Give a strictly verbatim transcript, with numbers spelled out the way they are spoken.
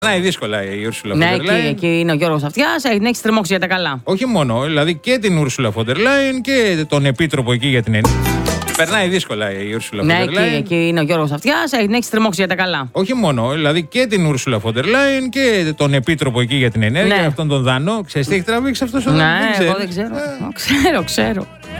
Περνάει δύσκολα η Ursula Ναι, von der Leyen. εκεί, εκεί είναι ο Γιώργος Αυτιάς, την έχει τριμώξει για τα καλά. Όχι μόνο, δηλαδή και την Ursula von der Leyen και τον επίτροπο εκεί για την ενέργεια. Περνάει δύσκολα η Ursula Ναι, von der εκεί, Leyen. εκεί είναι ο Γιώργος Αυτιάς, την έχει τριμώξει για τα καλά. Όχι μόνο, δηλαδή και την Ursula von der Leyen και τον επίτροπο εκεί για την ενέργεια, Ναι. αυτόν τον Δανό. Ξέρεις τι έχει τραβήξει αυτός ο Δανός? Ναι, εγώ δεν ξέρω. Ξέρω, ξέρω.